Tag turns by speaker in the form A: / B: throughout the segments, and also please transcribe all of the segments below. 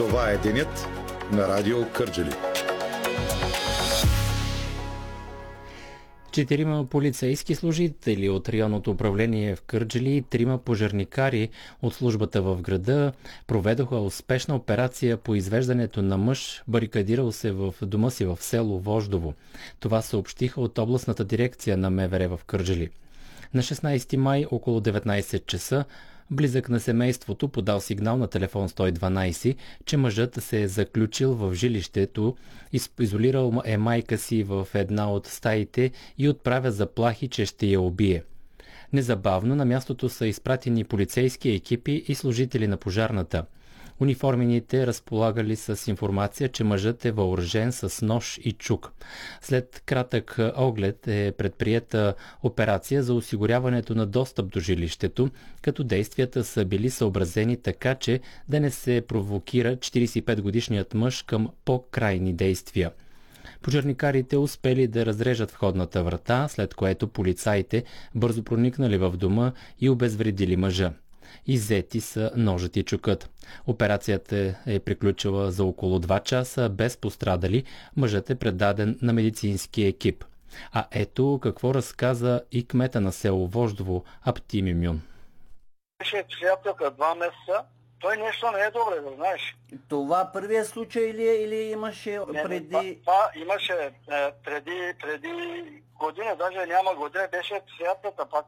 A: Това е денят на Радио Кърджали.
B: 4 полицейски служители от районното управление в Кърджали и 3 пожарникари от службата в града проведоха успешна операция по извеждането на мъж, барикадирал се в дома си в село Вождово. Това съобщиха от областната дирекция на МВР в Кърджали. На 16 май около 19 часа близък на семейството подал сигнал на телефон 112, че мъжът се е заключил в жилището, изолирал е майка си в една от стаите и отправя заплахи, че ще я убие. Незабавно на мястото са изпратени полицейски екипи и служители на пожарната. Униформените разполагали с информация, че мъжът е въоръжен с нож и чук. След кратък оглед е предприета операция за осигуряването на достъп до жилището, като действията са били съобразени така, че да не се провокира 45-годишният мъж към по-крайни действия. Пожарникарите успели да разрежат входната врата, след което полицаите бързо проникнали в дома и обезвредили мъжа. Иззети са ножът и чукът. Операцията е приключила за около 2 часа без пострадали. Мъжът е предаден на медицински екип. А ето какво разказа и кмета на село Вождово Апти Мюмюн.
C: Беше приятелка 2 месеца. Той нещо не е добре, да знаеш.
D: Това първият случай или имаше преди...
C: Това имаше преди година, даже няма година, беше приятелка пак.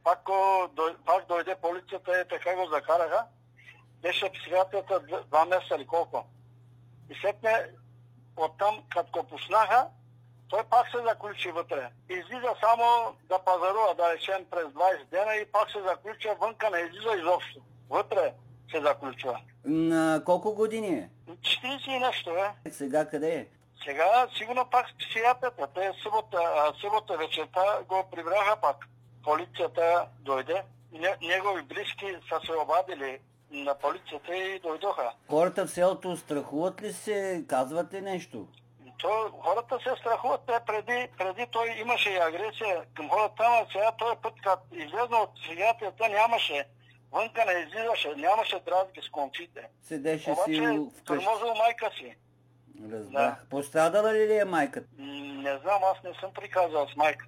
C: Пак дойде полицията и така го закараха. Беше психиатрията 2 месеца или колко. И след оттам, като го пуснаха, той пак се заключи вътре. Излиза само да пазарува, да речем, през 20 дена и пак се заключва вънка, не излиза изобщо. Вътре се заключва.
D: На колко години е?
C: 40 и нещо,
D: Сега къде е?
C: Сега сигурно пак с психиатрията. Те събота вечерта го прибраха пак. Полицията дойде. Негови близки са се обадили на полицията и дойдоха.
D: Хората в селото страхуват ли се? Казвате нещо?
C: Хората се страхуват. Преди той имаше и агресия към хората, а сега този път, като излезна от психиатрията, нямаше. Вънка не излизаше, нямаше дразги с конците.
D: Седеше си
C: вкъщи. Тормозил майка си.
D: Разбрах. Да. Пострадала ли е майката?
C: Не знам, аз не съм приказал с майка.